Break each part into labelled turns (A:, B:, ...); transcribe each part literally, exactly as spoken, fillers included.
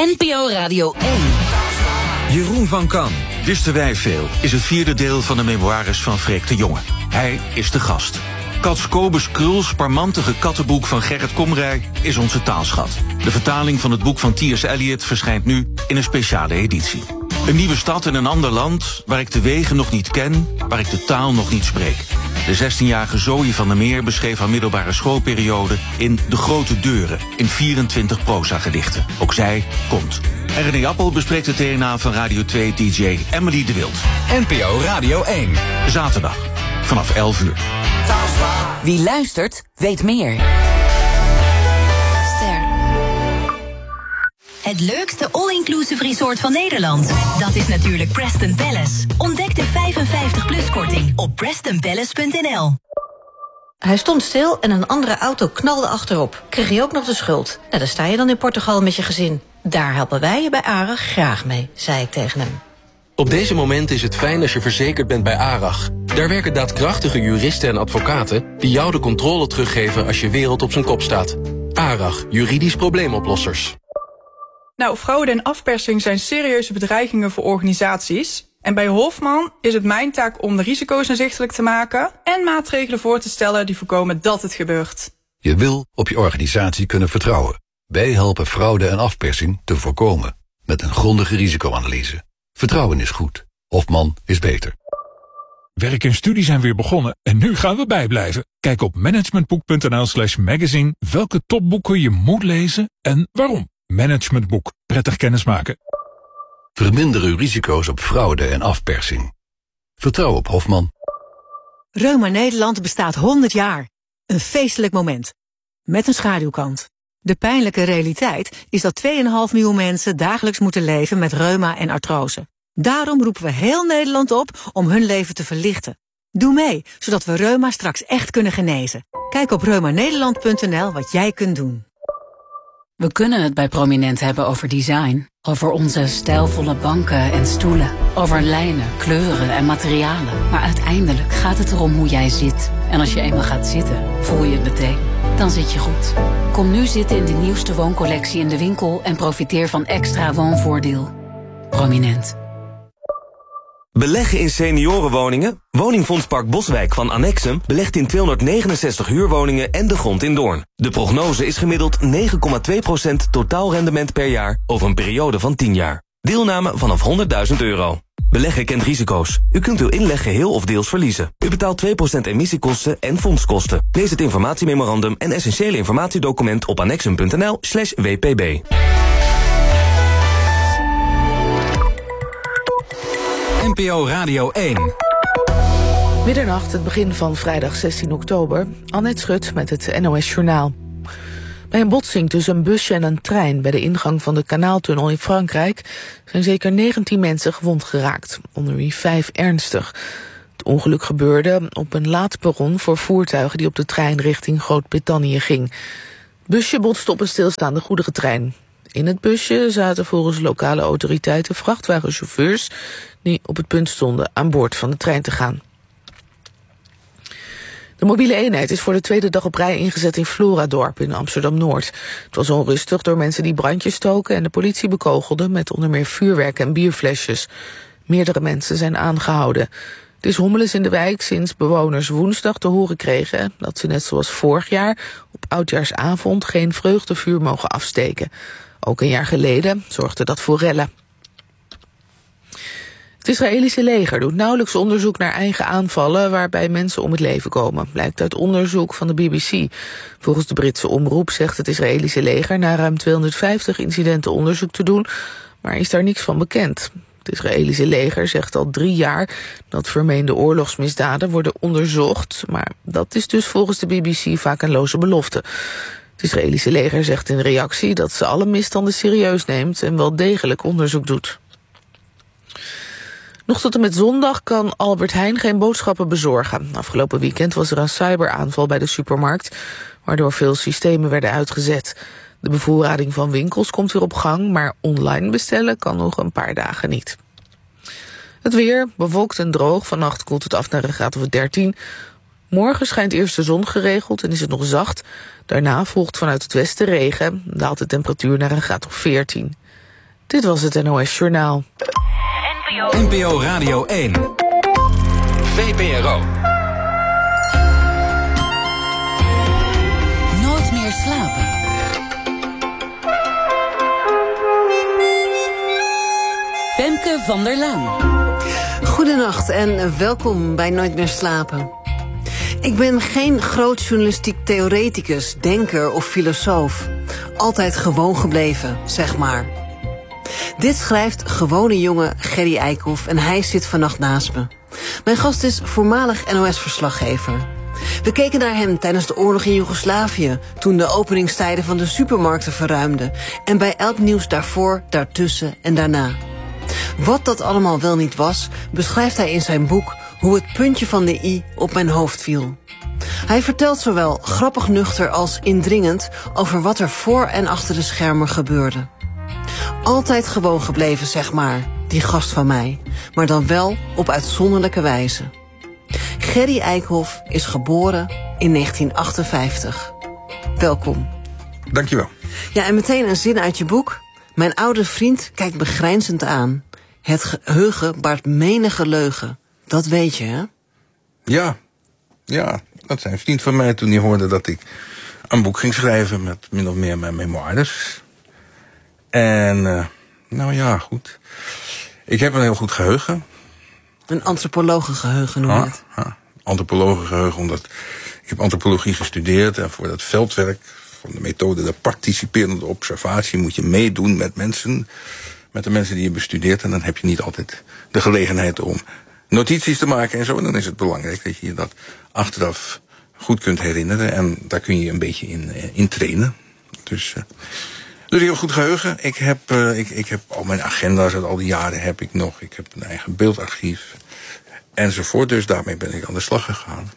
A: N P O Radio één.
B: Jeroen van Kan, wisten wij veel, is het vierde deel van de memoires van Freek de Jonge. Hij is de gast. Cats Kobus Kruls parmantige kattenboek van Gerrit Komrij is onze taalschat. De vertaling van het boek van T S Eliot verschijnt nu in een speciale editie. Een nieuwe stad in een ander land, waar ik de wegen nog niet ken, waar ik de taal nog niet spreek. De zestienjarige Zoe van der Meer beschreef haar middelbare schoolperiode in De Grote Deuren, in vierentwintig proza-gedichten. Ook zij komt. En René Appel bespreekt het D N A van Radio twee D J Emily de Wild.
C: N P O Radio één.
B: Zaterdag, vanaf elf uur.
A: Wie luistert, weet meer. Ster. Het leukste all-inclusive resort van Nederland. Dat is natuurlijk Preston Palace. Ontdek de vijfenvijftig plus korting op preston palace punt n l.
D: Hij stond stil en een andere auto knalde achterop. Kreeg je ook nog de schuld. Nou, dan sta je dan in Portugal met je gezin. Daar helpen wij je bij ARAG graag mee, zei ik tegen hem.
E: Op deze moment is het fijn als je verzekerd bent bij ARAG. Daar werken daadkrachtige juristen en advocaten die jou de controle teruggeven als je wereld op zijn kop staat. ARAG, juridisch probleemoplossers.
F: Nou, fraude en afpersing zijn serieuze bedreigingen voor organisaties. En bij Hofman is het mijn taak om de risico's inzichtelijk te maken en maatregelen voor te stellen die voorkomen dat het gebeurt.
G: Je wil op je organisatie kunnen vertrouwen. Wij helpen fraude en afpersing te voorkomen met een grondige risicoanalyse. Vertrouwen is goed. Hofman is beter.
H: Werk en studie zijn weer begonnen en nu gaan we bijblijven. Kijk op managementboek punt n l slash magazine welke topboeken je moet lezen en waarom. Managementboek. Prettig kennismaken.
G: Verminder uw risico's op fraude en afpersing. Vertrouw op Hofman.
I: Reuma Nederland bestaat honderd jaar. Een feestelijk moment. Met een schaduwkant. De pijnlijke realiteit is dat twee komma vijf miljoen mensen dagelijks moeten leven met reuma en artrose. Daarom roepen we heel Nederland op om hun leven te verlichten. Doe mee, zodat we reuma straks echt kunnen genezen. Kijk op reuma nederland punt n l wat jij kunt doen.
A: We kunnen het bij Prominent hebben over design. Over onze stijlvolle banken en stoelen. Over lijnen, kleuren en materialen. Maar uiteindelijk gaat het erom hoe jij zit. En als je eenmaal gaat zitten, voel je het meteen. Dan zit je goed. Kom nu zitten in de nieuwste wooncollectie in de winkel en profiteer van extra woonvoordeel. Prominent.
J: Beleggen in seniorenwoningen? Woningfondspark Boswijk van Annexum belegt in tweehonderdnegenenzestig huurwoningen en de grond in Doorn. De prognose is gemiddeld negen komma twee procent totaalrendement per jaar over een periode van tien jaar. Deelname vanaf honderdduizend euro. Beleggen kent risico's. U kunt uw inleg geheel of deels verliezen. U betaalt twee procent emissiekosten en fondskosten. Lees het informatiememorandum en essentiële informatiedocument op annexum punt n l slash w p b.
C: N P O Radio één.
K: Middernacht, het begin van vrijdag zestien oktober. Annette Schut met het N O S Journaal. Bij een botsing tussen een busje en een trein bij de ingang van de kanaaltunnel in Frankrijk zijn zeker negentien mensen gewond geraakt, onder wie vijf ernstig. Het ongeluk gebeurde op een laadperron voor voertuigen die op de trein richting Groot-Brittannië ging. Het busje botste op een stilstaande goederentrein. In het busje zaten volgens lokale autoriteiten vrachtwagenchauffeurs die op het punt stonden aan boord van de trein te gaan. De mobiele eenheid is voor de tweede dag op rij ingezet in Floradorp in Amsterdam-Noord. Het was onrustig door mensen die brandjes stoken en de politie bekogelde met onder meer vuurwerk en bierflesjes. Meerdere mensen zijn aangehouden. Het is hommeles in de wijk sinds bewoners woensdag te horen kregen dat ze net zoals vorig jaar op oudjaarsavond geen vreugdevuur mogen afsteken. Ook een jaar geleden zorgde dat voor rellen. Het Israëlische leger doet nauwelijks onderzoek naar eigen aanvallen waarbij mensen om het leven komen, blijkt uit onderzoek van de B B C. Volgens de Britse omroep zegt het Israëlische leger na ruim tweehonderdvijftig incidenten onderzoek te doen, maar is daar niks van bekend. Het Israëlische leger zegt al drie jaar dat vermeende oorlogsmisdaden worden onderzocht, maar dat is dus volgens de B B C vaak een loze belofte. Het Israëlische leger zegt in reactie dat ze alle misstanden serieus neemt en wel degelijk onderzoek doet. Nog tot en met zondag kan Albert Heijn geen boodschappen bezorgen. Afgelopen weekend was er een cyberaanval bij de supermarkt, waardoor veel systemen werden uitgezet. De bevoorrading van winkels komt weer op gang, maar online bestellen kan nog een paar dagen niet. Het weer, bewolkt en droog. Vannacht koelt het af naar een graad of dertien. Morgen schijnt eerst de zon geregeld en is het nog zacht. Daarna volgt vanuit het westen regen, daalt de temperatuur naar een graad of veertien. Dit was het N O S Journaal.
C: N P O Radio één. V P R O.
A: Nooit meer slapen. Femke van der Laan.
D: Goedenacht en welkom bij Nooit meer slapen. Ik ben geen groot journalistiek theoreticus, denker of filosoof. Altijd gewoon gebleven, zeg maar. Dit schrijft gewone jongen Gerry Eikhoff en hij zit vannacht naast me. Mijn gast is voormalig N O S-verslaggever. We keken naar hem tijdens de oorlog in Joegoslavië, toen de openingstijden van de supermarkten verruimden, en bij elk nieuws daarvoor, daartussen en daarna. Wat dat allemaal wel niet was, beschrijft hij in zijn boek Hoe het puntje van de i op mijn hoofd viel. Hij vertelt zowel grappig nuchter als indringend over wat er voor en achter de schermen gebeurde. Altijd gewoon gebleven, zeg maar, die gast van mij, maar dan wel op uitzonderlijke wijze. Gerry Eikhoff is geboren in negentien achtenvijftig. Welkom.
L: Dankjewel.
D: Ja, en meteen een zin uit je boek. Mijn oude vriend kijkt me grijnzend aan. Het geheugen baart menige leugen. Dat weet je, hè?
L: Ja, ja, dat zei een vriend van mij toen hij hoorde dat ik een boek ging schrijven met min of meer mijn memoires. En, uh, nou ja, goed. Ik heb een heel goed geheugen.
D: Een antropologengeheugen noem je het.
L: Ah, ah, antropologengeheugen, omdat ik heb antropologie gestudeerd en voor dat veldwerk van de methode de participerende observatie moet je meedoen met mensen, met de mensen die je bestudeert. En dan heb je niet altijd de gelegenheid om notities te maken en zo. En dan is het belangrijk dat je je dat achteraf goed kunt herinneren. En daar kun je een beetje in, in trainen. Dus, uh, dus heel goed geheugen. Ik heb, uh, ik, ik heb al mijn agenda's uit al die jaren heb ik nog. Ik heb een eigen beeldarchief enzovoort. Dus daarmee ben ik aan de slag gegaan.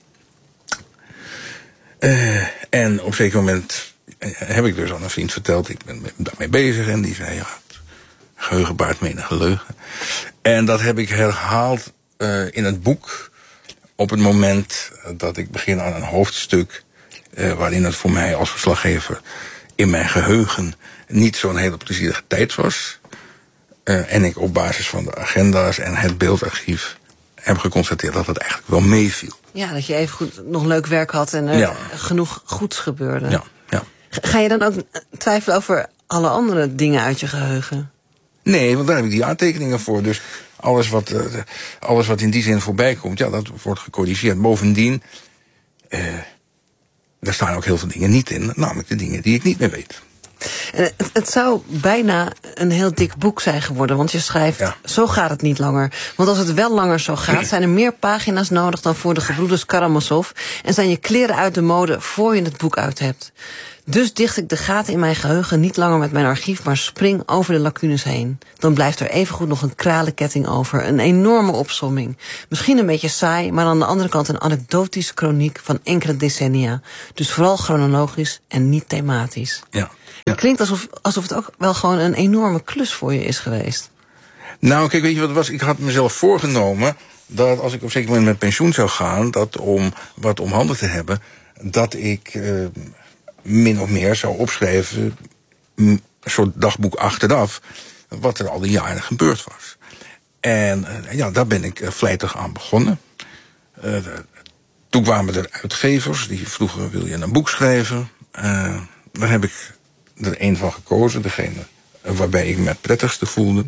L: Uh, en op een zeker moment heb ik dus aan een vriend verteld, ik ben daarmee bezig. En die zei, ja, geheugen baart menige leugen. En dat heb ik herhaald uh, in het boek op het moment dat ik begin aan een hoofdstuk uh, waarin het voor mij als verslaggever in mijn geheugen niet zo'n hele plezierige tijd was. Uh, en ik op basis van de agenda's en het beeldarchief heb geconstateerd dat het eigenlijk wel meeviel.
D: Ja, dat je even goed nog leuk werk had en er ja. genoeg goeds gebeurde.
L: Ja, ja.
D: Ga je dan ook twijfelen over alle andere dingen uit je geheugen?
L: Nee, want daar heb ik die aantekeningen voor. Dus alles wat, uh, alles wat in die zin voorbij komt, ja, dat wordt gecorrigeerd. Bovendien, uh, daar staan ook heel veel dingen niet in. Namelijk de dingen die ik niet meer weet.
D: En het, het zou bijna een heel dik boek zijn geworden. Want je schrijft, ja. Zo gaat het niet langer. Want als het wel langer zo gaat, zijn er meer pagina's nodig dan voor de gebroeders Karamazov. En zijn je kleren uit de mode voor je het boek uit hebt. Dus dicht ik de gaten in mijn geheugen niet langer met mijn archief, maar spring over de lacunes heen. Dan blijft er evengoed nog een kralenketting over. Een enorme opsomming. Misschien een beetje saai, maar aan de andere kant een anekdotische kroniek van enkele decennia. Dus vooral chronologisch en niet thematisch.
L: Ja.
D: Ja. Het klinkt alsof, alsof het ook wel gewoon een enorme klus voor je is geweest.
L: Nou, kijk, weet je wat het was? Ik had mezelf voorgenomen dat als ik op een zeker moment met pensioen zou gaan, dat om wat om handen te hebben, dat ik uh, min of meer zou opschrijven, een soort dagboek achteraf, wat er al die jaren gebeurd was. En uh, ja, daar ben ik uh, vlijtig aan begonnen. Uh, toen kwamen er uitgevers die vroegen, wil je een boek schrijven? Uh, daar heb ik er een van gekozen, degene waarbij ik me het prettigste voelde.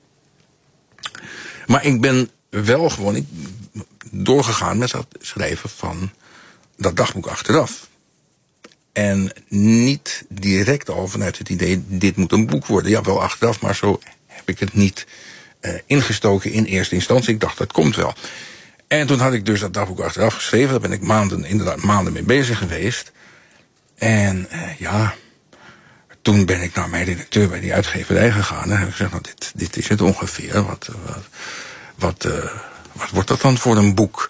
L: Maar ik ben wel gewoon ik, doorgegaan met het schrijven van dat dagboek achteraf. En niet direct al vanuit het idee, dit moet een boek worden. Ja, wel achteraf, maar zo heb ik het niet uh, ingestoken in eerste instantie. Ik dacht, dat komt wel. En toen had ik dus dat dagboek achteraf geschreven. Daar ben ik maanden, inderdaad maanden mee bezig geweest. En uh, ja, toen ben ik naar mijn redacteur bij die uitgeverij gegaan. En heb ik gezegd, nou, dit, dit is het ongeveer. Wat, wat, wat, uh, wat wordt dat dan voor een boek?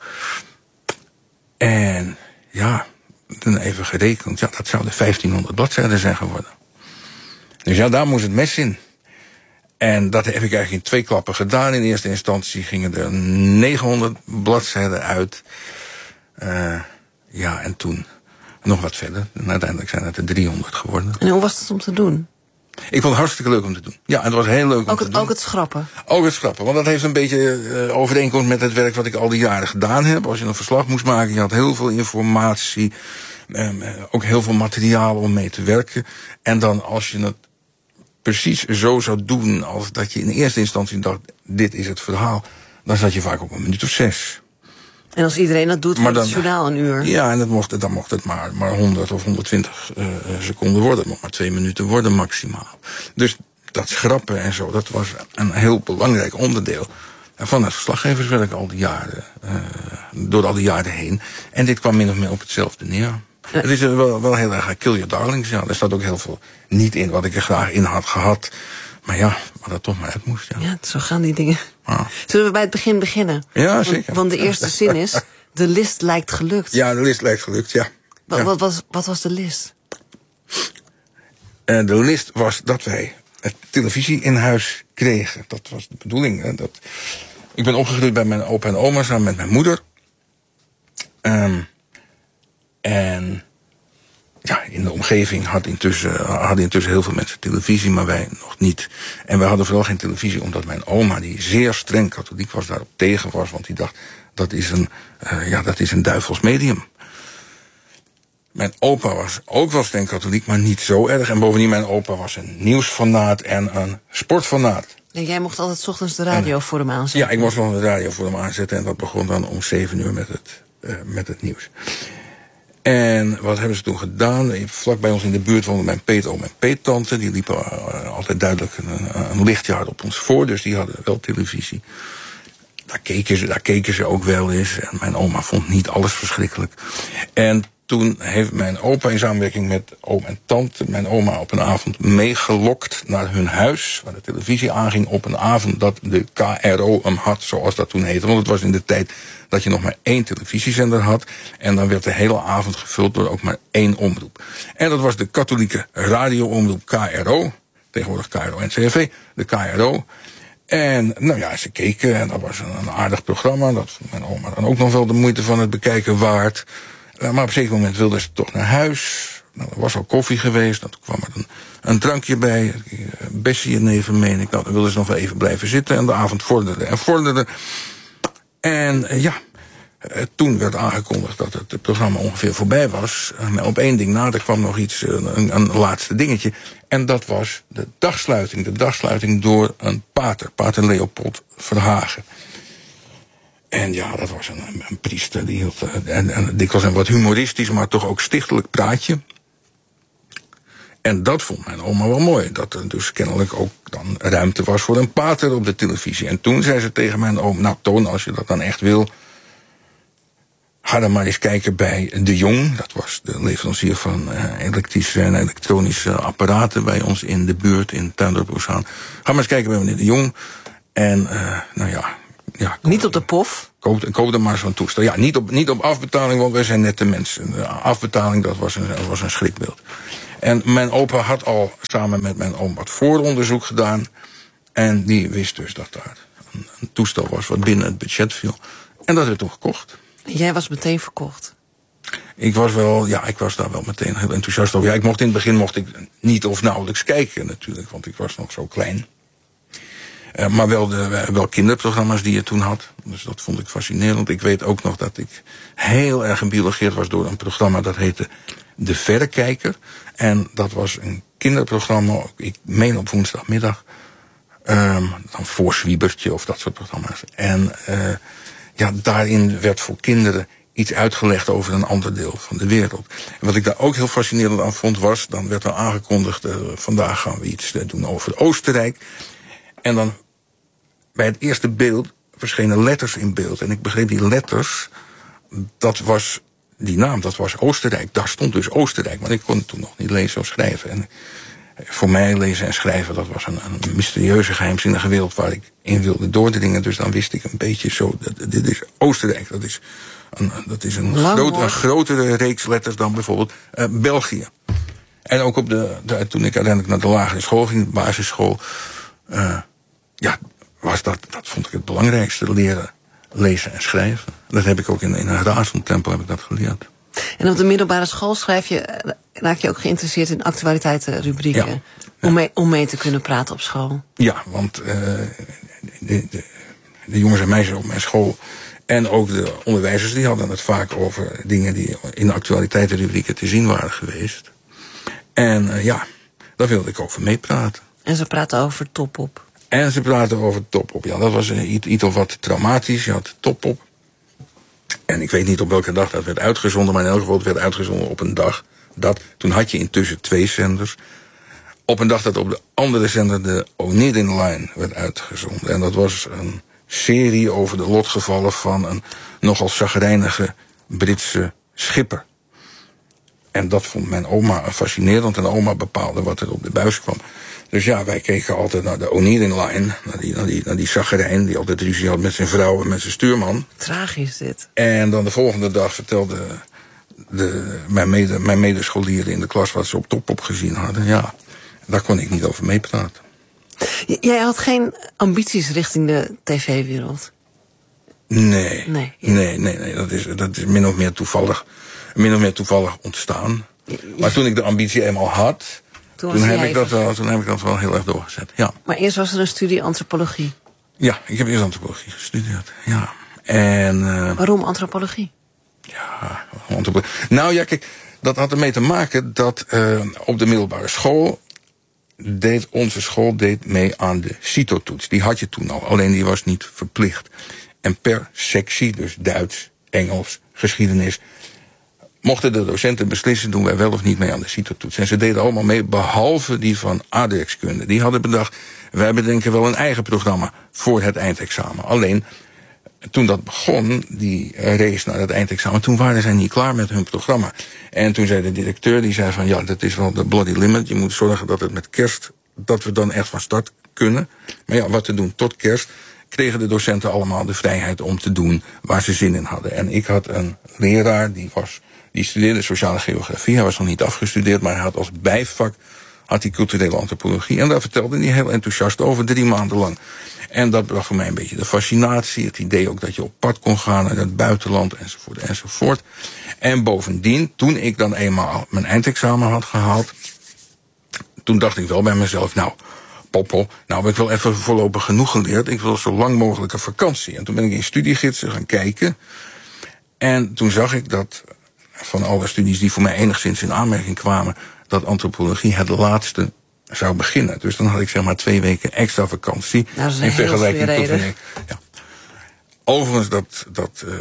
L: En ja, toen even gerekend. Ja, dat zouden vijftienhonderd bladzijden zijn geworden. Dus ja, daar moest het mes in. En dat heb ik eigenlijk in twee klappen gedaan. In eerste instantie gingen er negenhonderd bladzijden uit. Uh, ja, en toen nog wat verder. En uiteindelijk zijn het er driehonderd geworden.
D: En hoe was het om te doen?
L: Ik vond het hartstikke leuk om te doen. Ja, het was heel leuk om
D: ook
L: te
D: het,
L: doen.
D: Ook het schrappen?
L: Ook het schrappen, want dat heeft een beetje uh, overeenkomst met het werk wat ik al die jaren gedaan heb. Als je een verslag moest maken, je had heel veel informatie, um, uh, ook heel veel materiaal om mee te werken. En dan als je het precies zo zou doen als dat je in eerste instantie dacht, dit is het verhaal, dan zat je vaak op een minuut of zes.
D: En als iedereen dat doet, wordt het
L: dan,
D: journaal een uur.
L: Ja, en dat mocht, dan mocht het maar, maar honderd of honderdtwintig uh, seconden worden. Het mocht maar twee minuten worden maximaal. Dus dat schrappen en zo, dat was een heel belangrijk onderdeel van het verslaggeverswerk al die jaren, uh, door al die jaren heen. En dit kwam min of meer op hetzelfde neer. Ja. Het is wel, wel heel erg kill your darlings. Ja. Er staat ook heel veel niet in wat ik er graag in had gehad. Maar ja, waar dat toch maar uit moest. Ja,
D: ja zo gaan die dingen.
L: Ah.
D: Zullen we bij het begin beginnen?
L: Ja, zeker.
D: Want, want de eerste zin is, de list lijkt gelukt.
L: Ja, de list lijkt gelukt, ja.
D: Wat,
L: ja.
D: wat, was, wat was de list?
L: Uh, de list was dat wij televisie in huis kregen. Dat was de bedoeling. Hè. Dat... Ik ben opgegroeid bij mijn opa en oma samen met mijn moeder. Um, en ja, in de omgeving had intussen, hadden intussen heel veel mensen televisie, maar wij nog niet. En wij hadden vooral geen televisie omdat mijn oma, die zeer streng katholiek was, daarop tegen was. Want die dacht, dat is een, uh, ja, dat is een duivels medium. Mijn opa was ook wel streng katholiek, maar niet zo erg. En bovendien, mijn opa was een nieuwsfanaat en een sportfanaat.
D: En jij mocht altijd 's ochtends de radio en, voor hem aanzetten?
L: Ja, ik moest wel de radio voor hem aanzetten. En dat begon dan om zeven uur met het, uh, met het nieuws. En wat hebben ze toen gedaan? Vlak bij ons in de buurt woonden mijn peetoom en peettante. Die liepen uh, altijd duidelijk een, een lichtjaar op ons voor. Dus die hadden wel televisie. Daar keken ze, daar keken ze ook wel eens. En mijn oma vond niet alles verschrikkelijk. En toen heeft mijn opa in samenwerking met oom en tante mijn oma op een avond meegelokt naar hun huis, waar de televisie aanging, op een avond dat de K R O hem had, zoals dat toen heette. Want het was in de tijd dat je nog maar één televisiezender had. En dan werd de hele avond gevuld door ook maar één omroep. En dat was de katholieke radioomroep K R O. Tegenwoordig K R O N C R V, de K R O. En nou ja, ze keken en dat was een, een aardig programma. Dat vond mijn oma dan ook nog wel de moeite van het bekijken waard. Uh, maar op een zeker moment wilden ze toch naar huis. Nou, er was al koffie geweest. Nou, toen kwam er een, een drankje bij. Uh, Bessie en even meen ik. Nou, dan wilden ze nog wel even blijven zitten. En de avond vorderde en vorderde. En uh, ja, uh, toen werd aangekondigd dat het programma ongeveer voorbij was. Uh, op één ding na, er kwam nog iets, uh, een, een laatste dingetje. En dat was de dagsluiting. De dagsluiting door een pater. Pater Leopold Verhagen. En ja, dat was een, een priester, die hield en, en dikwijls een wat humoristisch, maar toch ook stichtelijk praatje. En dat vond mijn oma wel mooi, dat er dus kennelijk ook dan ruimte was voor een pater op de televisie. En toen zei ze tegen mijn oom, nou Toon, als je dat dan echt wil, ga dan maar eens kijken bij De Jong. Dat was de leverancier van uh, elektrische en elektronische apparaten bij ons in de buurt, in Tuindorp Oostzaan. Ga maar eens kijken bij meneer De Jong. En uh, nou ja... Ja,
D: niet op de pof?
L: Koop, koop er maar zo'n toestel. Ja, niet op, niet op afbetaling, want wij zijn nette mensen. De afbetaling, dat was een, dat was een schrikbeeld. En mijn opa had al samen met mijn oom wat vooronderzoek gedaan. En die wist dus dat daar een, een toestel was wat binnen het budget viel. En dat werd toen gekocht.
D: En jij was meteen verkocht?
L: Ik was wel, ja, ik was daar wel meteen heel enthousiast over. Ja, ik mocht in het begin mocht ik niet of nauwelijks kijken natuurlijk, want ik was nog zo klein. Uh, maar wel, de, wel kinderprogramma's die je toen had. Dus dat vond ik fascinerend. Ik weet ook nog dat ik heel erg gebiologeerd was door een programma dat heette De Verrekijker. En dat was een kinderprogramma, ik meen op woensdagmiddag. Um, dan voor Zwiebertje of dat soort programma's. En uh, ja, daarin werd voor kinderen iets uitgelegd over een ander deel van de wereld. En wat ik daar ook heel fascinerend aan vond was, dan werd er aangekondigd, uh, vandaag gaan we iets doen over Oostenrijk. En dan bij het eerste beeld verschenen letters in beeld. En ik begreep die letters, dat was die naam, dat was Oostenrijk. Daar stond dus Oostenrijk, maar ik kon toen nog niet lezen of schrijven. En voor mij lezen en schrijven, dat was een, een mysterieuze, geheimzinnige wereld waar ik in wilde doordringen. Dus dan wist ik een beetje zo, dat, dit is Oostenrijk. Dat is een, dat is een, groot, een grotere reeks letters dan bijvoorbeeld uh, België. En ook op de, de, toen ik uiteindelijk naar de lagere school ging, de basisschool, uh, ja, was dat, dat vond ik het belangrijkste, leren lezen en schrijven. Dat heb ik ook in, in een razendtempo heb ik dat geleerd.
D: En op de middelbare school schrijf je, raak je ook geïnteresseerd in actualiteitenrubrieken?
L: Ja.
D: Om, mee, om mee te kunnen praten op school.
L: Ja, want uh, de, de, de jongens en meisjes op mijn school en ook de onderwijzers, die hadden het vaak over dingen die in de actualiteitenrubrieken te zien waren geweest. En uh, ja, daar wilde ik over meepraten.
D: En ze praten over Top-op.
L: En ze praten over Top-op. Ja, dat was uh, iets, iets of wat traumatisch. Je had Top-op. En ik weet niet op welke dag dat werd uitgezonden, maar in elk geval het werd uitgezonden op een dag dat, toen had je intussen twee zenders. Op een dag dat op de andere zender de Onedin Line werd uitgezonden. En dat was een serie over de lotgevallen van een nogal chagrijnige Britse schipper. En dat vond mijn oma fascinerend. En oma bepaalde wat er op de buis kwam. Dus ja, wij keken altijd naar de Onedin Line. Naar die, naar die, naar die chagrijn die altijd ruzie had met zijn vrouw en met zijn stuurman.
D: Tragisch dit.
L: En dan de volgende dag vertelde de, mijn, mede, mijn medescholieren in de klas wat ze op Top-op gezien hadden. Ja, daar kon ik niet over meepraten.
D: J- jij had geen ambities richting de tv-wereld?
L: Nee.
D: Nee,
L: ja. nee, nee, nee. Dat is, dat is min of meer toevallig, min of meer toevallig ontstaan. Ja, ja. Maar toen ik de ambitie eenmaal had, toen, toen, heb ik dat wel, toen heb ik dat wel heel erg doorgezet. Ja.
D: Maar eerst was er een studie antropologie?
L: Ja, ik heb eerst antropologie gestudeerd. Ja. En, uh,
D: waarom antropologie?
L: Ja, antropologie. Nou ja, kijk, dat had ermee te maken dat uh, op de middelbare school deed onze school deed mee aan de CITO-toets. Die had je toen al, alleen die was niet verplicht. En per sectie, dus Duits, Engels, geschiedenis, mochten de docenten beslissen, doen wij wel of niet mee aan de CITO-toets. En ze deden allemaal mee, behalve die van aardrijkskunde. Die hadden bedacht, wij bedenken wel een eigen programma voor het eindexamen. Alleen, toen dat begon, die race naar het eindexamen, toen waren zij niet klaar met hun programma. En toen zei de directeur, die zei van, ja, dat is wel de bloody limit. Je moet zorgen dat het met kerst, dat we dan echt van start kunnen. Maar ja, wat te doen tot kerst, kregen de docenten allemaal de vrijheid om te doen waar ze zin in hadden. En ik had een leraar, die was, die studeerde sociale geografie. Hij was nog niet afgestudeerd, maar hij had als bijvak had hij culturele antropologie. En daar vertelde hij heel enthousiast over, drie maanden lang. En dat bracht voor mij een beetje de fascinatie. Het idee ook dat je op pad kon gaan naar het buitenland, enzovoort, enzovoort. En bovendien, toen ik dan eenmaal mijn eindexamen had gehaald, toen dacht ik wel bij mezelf, nou, Poppel, nou heb ik wel even voorlopig genoeg geleerd. Ik wil zo lang mogelijk een vakantie. En toen ben ik in studiegidsen gaan kijken. En toen zag ik dat van alle studies die voor mij enigszins in aanmerking kwamen, dat antropologie het laatste zou beginnen. Dus dan had ik zeg maar twee weken extra vakantie.
D: Nou, dat is een
L: in
D: heel
L: vergelijking
D: goede
L: tot
D: reden.
L: wanneer. Ja. Overigens, dat, dat, uh,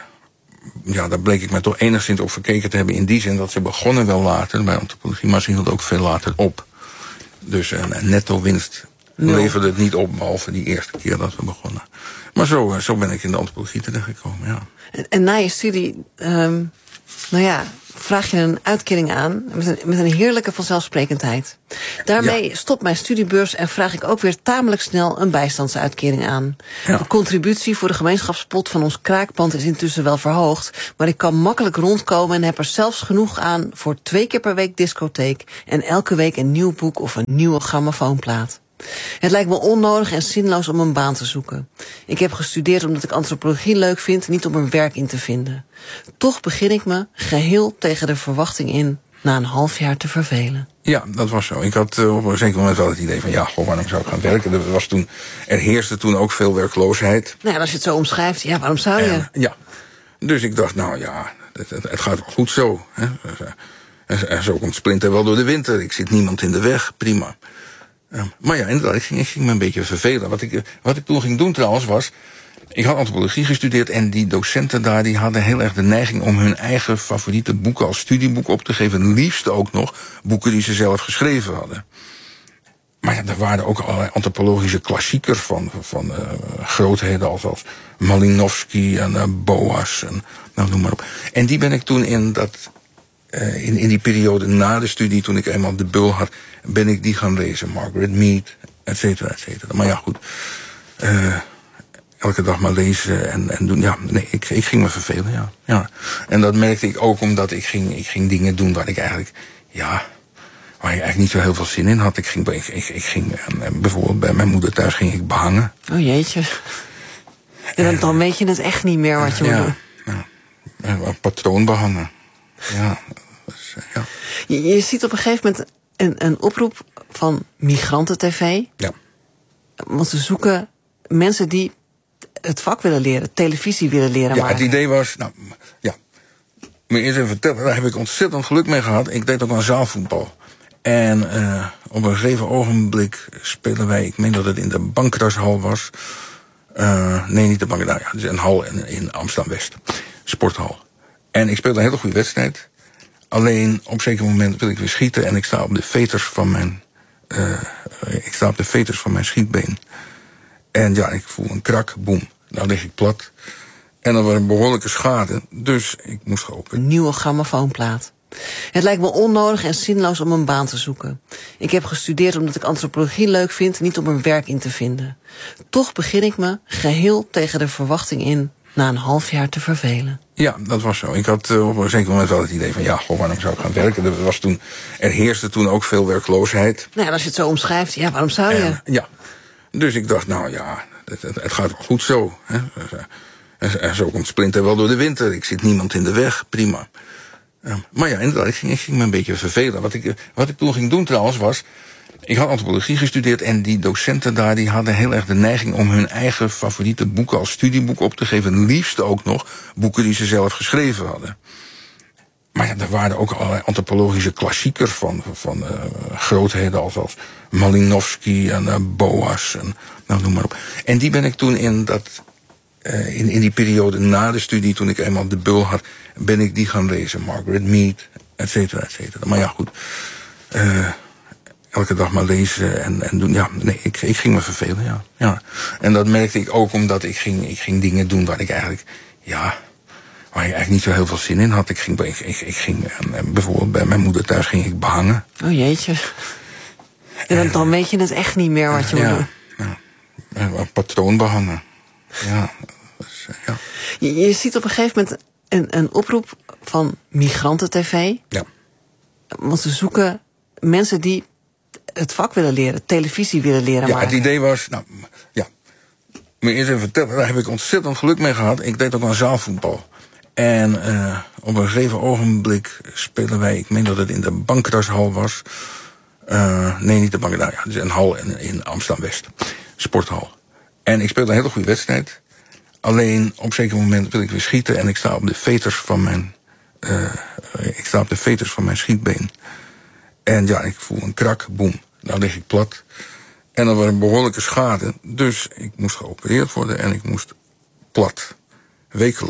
L: ja, daar bleek ik me toch enigszins op verkeken te hebben, in die zin dat ze begonnen wel later bij antropologie, maar ze hielden ook veel later op. Dus een netto winst
D: no.
L: leverde het niet op, behalve die eerste keer dat we begonnen. Maar zo, zo ben ik in de antropologie terechtgekomen, ja.
D: En, en na je studie, um, nou ja, vraag je een uitkering aan met een, met een heerlijke vanzelfsprekendheid. Daarmee ja. stopt mijn studiebeurs en vraag ik ook weer tamelijk snel een bijstandsuitkering aan. Ja. De contributie voor de gemeenschapspot van ons kraakpand is intussen wel verhoogd, maar ik kan makkelijk rondkomen en heb er zelfs genoeg aan voor twee keer per week discotheek en elke week een nieuw boek of een nieuwe grammofoonplaat. Het lijkt me onnodig en zinloos om een baan te zoeken. Ik heb gestudeerd omdat ik antropologie leuk vind, niet om er werk in te vinden. Toch begin ik me, geheel tegen de verwachting in, na een half jaar te vervelen.
L: Ja, dat was zo. Ik had uh, op een zeker moment wel het idee van, ja, goh, waarom zou ik gaan werken? Er, was toen, er heerste toen ook veel werkloosheid.
D: Nou ja, als je het zo omschrijft, ja, waarom zou je?
L: En, ja, dus ik dacht, nou ja, het, het, het gaat wel goed zo. Hè. En, en zo komt Splinter wel door de winter. Ik zit niemand in de weg, prima. Ja, maar ja, inderdaad, ik ging, ik ging me een beetje vervelen. Wat ik, wat ik toen ging doen trouwens was, ik had antropologie gestudeerd en die docenten daar, die hadden heel erg de neiging om hun eigen favoriete boeken als studieboek op te geven. Liefst ook nog boeken die ze zelf geschreven hadden. Maar ja, er waren ook allerlei antropologische klassiekers van, van uh, grootheden als, als Malinowski en uh, Boas en nou, noem maar op. En die ben ik toen in dat Uh, in, in die periode na de studie, toen ik eenmaal de bul had, ben ik die gaan lezen. Margaret Mead, et cetera, et cetera. Maar ja, goed. Uh, elke dag maar lezen en, en doen. Ja, nee, ik, ik ging me vervelen, ja. ja. En dat merkte ik ook omdat ik ging, ik ging dingen doen waar ik eigenlijk, ja, waar ik eigenlijk niet zo heel veel zin in had. Ik ging, ik, ik, ik ging uh, bijvoorbeeld bij mijn moeder thuis ging ik behangen.
D: Oh jeetje. En dan, dan weet je het echt niet meer wat je
L: ja,
D: moet doen.
L: Ja, een patroon behangen. Ja, dus, ja.
D: Je, je ziet op een gegeven moment een, een oproep van Migranten-tv.
L: Ja.
D: Want ze zoeken mensen die het vak willen leren, televisie willen leren
L: ja,
D: maken.
L: Het idee was, nou, ja, moet je eerst even vertellen, daar heb ik ontzettend geluk mee gehad. Ik deed ook aan zaalvoetbal. En uh, op een gegeven ogenblik spelen wij, ik meen dat het in de Bankrashal was. Uh, nee, niet de Bank, nou ja, het is een hal in, in Amsterdam-West. Sporthal. En ik speelde een hele goede wedstrijd. Alleen op een zeker moment wil ik weer schieten en ik sta op de veters van mijn, uh, ik sta op de veters van mijn schietbeen. En ja, ik voel een krak, boem. Nou lig ik plat. En dan was een behoorlijke schade, dus ik moest geopend.
D: Een nieuwe grammofoonplaat. Het lijkt me onnodig en zinloos om een baan te zoeken. Ik heb gestudeerd omdat ik antropologie leuk vind, niet om er werk in te vinden. Toch begin ik me geheel tegen de verwachting in na een half jaar te vervelen.
L: Ja, dat was zo. Ik had uh, op een zeker moment wel het idee van, ja, goh, waarom zou ik gaan werken? Er, was toen, er heerste toen ook veel werkloosheid.
D: Nou ja, als je het zo omschrijft, ja, waarom zou je?
L: En, ja, dus ik dacht, nou ja, het, het, het gaat wel goed zo. Hè. En zo komt Splinter wel door de winter. Ik zit niemand in de weg, prima. Uh, maar ja, inderdaad, ik ging, ik ging me een beetje vervelen. Wat ik, wat ik toen ging doen trouwens was, ik had antropologie gestudeerd en die docenten daar die hadden heel erg de neiging om hun eigen favoriete boeken als studieboek op te geven. Liefst ook nog boeken die ze zelf geschreven hadden. Maar ja, er waren ook allerlei antropologische klassiekers van, van uh, grootheden als, als Malinowski en uh, Boas en nou, noem maar op. En die ben ik toen in dat, uh, in, in die periode na de studie, toen ik eenmaal de bul had, ben ik die gaan lezen. Margaret Mead, et cetera, et cetera. Maar ja, goed. Uh, elke dag maar lezen en, en doen. Ja, nee, ik, ik ging me vervelen, ja. ja. En dat merkte ik ook omdat ik ging, ik ging dingen doen waar ik eigenlijk, ja, waar ik eigenlijk niet zo heel veel zin in had. Ik ging, ik, ik, ik ging bijvoorbeeld bij mijn moeder thuis ging ik behangen.
D: Oh jeetje. En dan, dan weet je het echt niet meer wat je
L: ja,
D: moet doen.
L: Ja, een patroon behangen. Ja, dus, ja.
D: Je, je ziet op een gegeven moment een, een oproep van Migranten-tv.
L: Ja.
D: Want ze zoeken mensen die het vak willen leren, televisie willen leren
L: ja,
D: maken.
L: Het idee was, nou, ja, moet je eerst even vertellen, daar heb ik ontzettend geluk mee gehad. Ik deed ook aan zaalvoetbal. En uh, op een gegeven ogenblik spelen wij, ik meen dat het in de Bankrashal was. Uh, nee, niet de Bank, nou ja, het is een hal in, in Amsterdam-West. Sporthal. En ik speelde een hele goede wedstrijd. Alleen op een zeker moment wil ik weer schieten en ik sta op de veters van mijn, uh, ik sta op de veters van mijn schietbeen. En ja, ik voel een krak, boem. Nou lig ik plat. En dan was een behoorlijke schade. Dus ik moest geopereerd worden en ik moest plat. Wekenlang.